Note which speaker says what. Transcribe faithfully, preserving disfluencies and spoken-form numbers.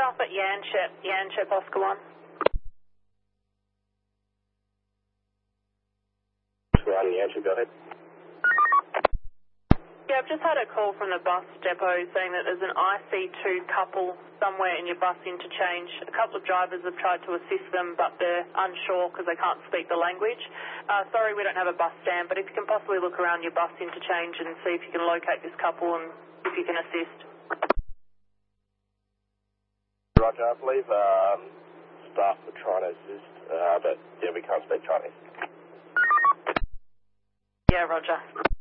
Speaker 1: Staff at Yanchep, Yanchep Oscar one.
Speaker 2: Right, Yanchep, go ahead.
Speaker 1: Yeah, I've just had a call from the bus depot saying that there's an I C two couple somewhere in your bus interchange. A couple of drivers have tried to assist them, but they're unsure because they can't speak the language. Uh, sorry, we don't have a bus stand, but if you can possibly look around your bus interchange and see if you can locate this couple and if you can assist.
Speaker 2: Roger, I believe um, staff are trying to assist, uh, but yeah, we can't speak Chinese.
Speaker 1: Yeah, Roger.